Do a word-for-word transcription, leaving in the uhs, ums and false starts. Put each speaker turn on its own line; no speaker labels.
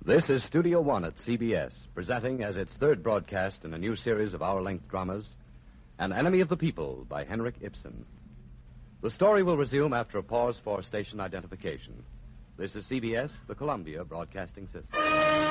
This is Studio One at C B S, presenting as its third broadcast in a new series of hour-length dramas, An Enemy of the People by Henrik Ibsen. The story will resume after a pause for station identification. This is C B S, the Columbia Broadcasting System.